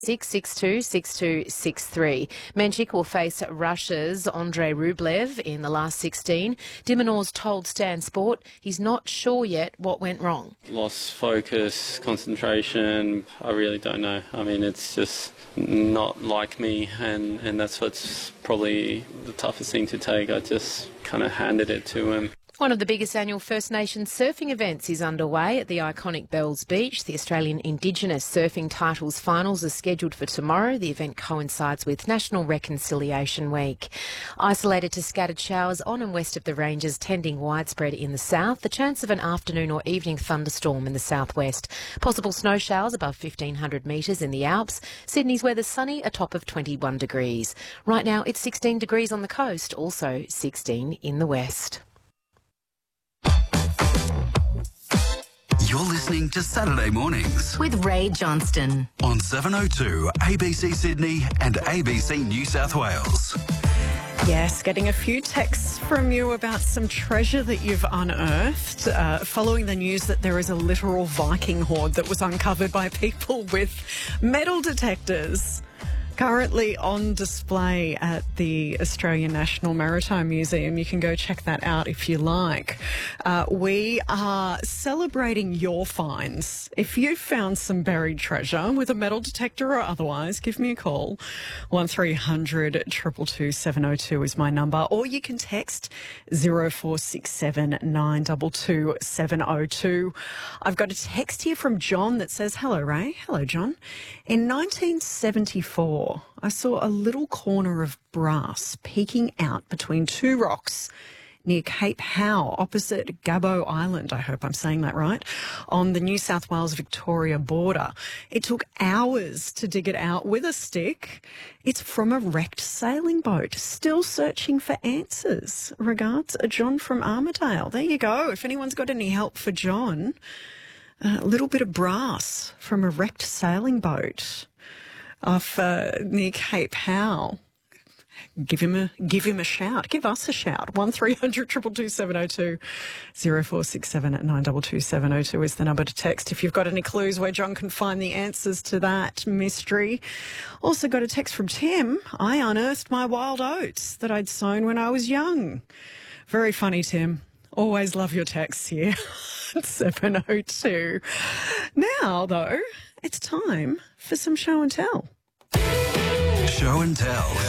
6626263. Menchik will face Russia's Andrei Rublev in the last 16. De Minaur's told Stan Sport he's not sure yet what went wrong. Lost focus, concentration, I really don't know. I mean, it's just not like me, and that's what's probably the toughest thing to take. I just kind of handed it to him. One of the biggest annual First Nations surfing events is underway at the iconic Bells Beach. The Australian Indigenous Surfing Titles Finals are scheduled for tomorrow. The event coincides with National Reconciliation Week. Isolated to scattered showers on and west of the ranges, tending widespread in the south. The chance of an afternoon or evening thunderstorm in the southwest. Possible snow showers above 1,500 metres in the Alps. Sydney's weather sunny, a top of 21 degrees. Right now it's 16 degrees on the coast, also 16 in the west. You're listening to Saturday Mornings with Ray Johnston on 702 ABC Sydney and ABC New South Wales. Yes, getting a few texts from you about some treasure that you've unearthed following the news that there is a literal Viking hoard that was uncovered by people with metal detectors. Currently on display at the Australian National Maritime Museum. You can go check that out if you like. We are celebrating your finds. If you've found some buried treasure with a metal detector or otherwise, give me a call. 1300 222 702 is my number, or you can text 0467 922 702. I've got a text here from John that says, "Hello, Ray." Hello, John. In 1974, I saw a little corner of brass peeking out between two rocks near Cape Howe, opposite Gabbo Island, I hope I'm saying that right, on the New South Wales-Victoria border. It took hours to dig it out with a stick. It's from a wrecked sailing boat. Still searching for answers. Regards, John from Armidale. There you go. If anyone's got any help for John, a little bit of brass from a wrecked sailing boat off near Cape Howe. Give him a shout. Give us a shout. 1300 222 702 0467 at 922 702 is the number to text if you've got any clues where John can find the answers to that mystery. Also got a text from Tim. "I unearthed my wild oats that I'd sown when I was young." Very funny, Tim. Always love your texts here at 702. Now, though, it's time for some show and tell. Show and tell.